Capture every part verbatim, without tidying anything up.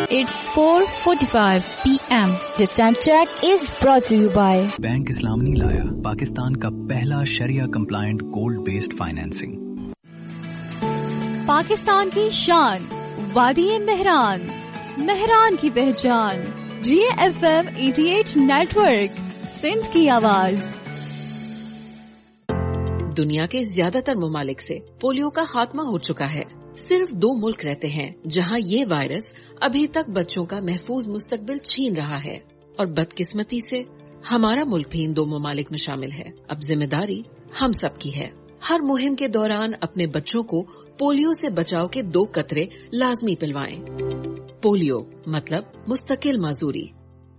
It's four forty-five p m This time check is brought to you by bank इस्लाम नहीं लाया, पाकिस्तान का पहला शरिया compliant gold based financing. Pakistan की शान, वादी मेहरान, मेहरान की पहचान, जी एफ एम अठासी नेटवर्क, सिंध की आवाज। दुनिया के ज्यादातर ममालिक से पोलियो का खात्मा हो चुका है। सिर्फ दो मुल्क रहते हैं जहां ये वायरस अभी तक बच्चों का महफूज मुस्तकबिल छीन रहा है, और बदकिस्मती से हमारा मुल्क भी इन दो ममालिक में शामिल है। अब जिम्मेदारी हम सब की है। हर मुहिम के दौरान अपने बच्चों को पोलियो से बचाव के दो कतरे लाजमी पिलवाएं। पोलियो मतलब मुस्तकिल माजूरी।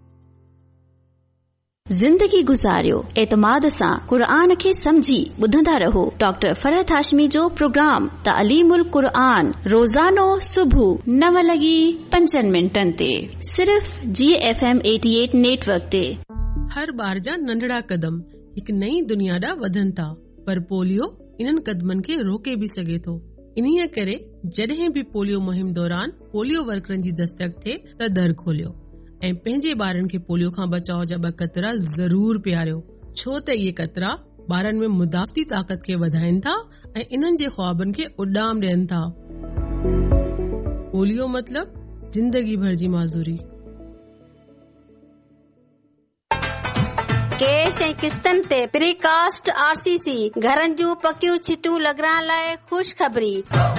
ज़िंदगी गुज़ारियो एतमाद सां क़ुरान खे समझी ॿुधंदा रहो। डॉक्टर फरहत हाशमी जो प्रोग्राम तालीमुल क़ुरान रोज़ानो सुबुह नव लॻी पंजनि मिंटनि ते सिर्फ़ जी एफ एम अठासी नेटवर्क ते। हर बार जा नंढड़ा कदम हिकु नई दुनिया ॾांहुं वधनि था, पर पोलियो इन्हनि कदमनि खे रोके बि सघे थो। इन्हीअ करे जॾहिं बि पोलियो मुहिम दौरान पोलियो वर्करनि जी दस्तक थिए त दर खोलियो ऐं पंहिंजे ॿारनि खे पोलियो खां बचाव जा ॿ कतरा ज़रूर पियारियो, छो त इहे कतरा ॿारनि में मुदाफ़ती ताक़त खे वधाइनि था ऐं इन्हनि जे ख्वाबनि खे उॾाम ॾियनि था। पोलियो मतलब जिंदगी भर जी माज़ूरी। कैश ऐं किस्तनि ते प्रीकास्ट आर सी सी घरनि जूं पकियूं छितूं लॻाइण लाइ ख़ुशख़बरी।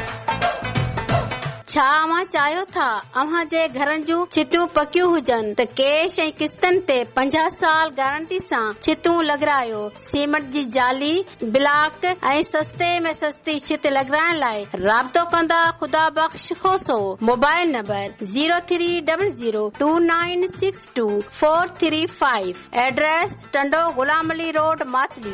छा अव्हां चाहियो था अव्हां जे घरनि जूं छितूं पकियूं हुजनि त कैश ऐं किस्तनि ते पंजाह साल गारंटी सां छितूं लॻारायो। सीमेंट जी जाली, ब्लॉक ऐं सस्ते में सस्ती छित लॻाइण लाइ राब्तो कंदा ख़ुदा बख़्श खोसो। Mobile number zero three zero zero two nine six two four three five. Address Tando Ghulam Ali road, Matali.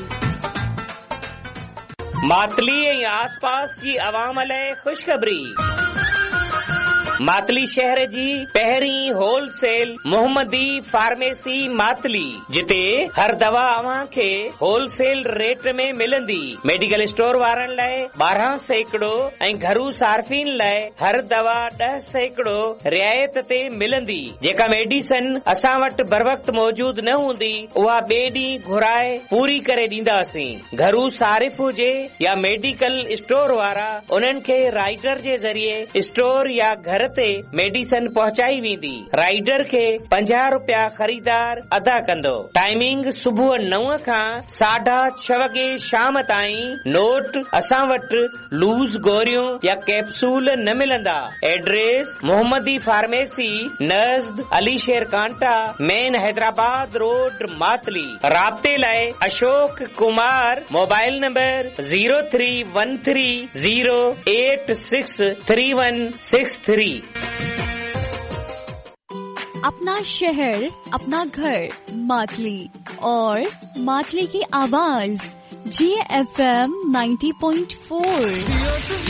Matali ऐं आसपास जी अवाम लाइ ख़ुशख़बरी। मातली शहर जी पहिरीं होलसेल मोहम्मदी फार्मेसी मातली, जिते हर दवा अव्हां खे होलसेल रेट में मिलंदी। मेडिकल स्टोर वारनि लाइ ॿारहं सैकड़ो ऐं घरू सार्फिन लाइ हर दवा ॾह सैकड़ो रियायत ते मिलंदी। जेका मेडिसन असां वटि बर वक्त मौजूद न हूंदी उहा ॿिए ॾींहुं घुराए पूरी करे ॾींदासीं। घरू सारिफ हुजे या मेडिकल स्टोर वारा उन्हनि खे राइडर जे ज़रिए स्टोर या घर ते मेडिसन पहुचाई वेंदी। राइडर खे पंजाह रुपया ख़रीदार अदा कंदो। टाइमिंग सुबुह नव खां साढा छह वॻे शाम ताईं। नोट असां वटि लूज़ गोरियूं या कैप्सूल न मिलंदा। एड्रेस मोहम्मदी फार्मेसी नज़द अली शेर कांटा, मेन हैदराबाद रोड, मातली। राब्ते लाइ Ashok Kumar. Mobile number zero three one three zero eight six three one six three. अपना शहर, अपना घर, मातली और मातली की आवाज जी F M ninety point four.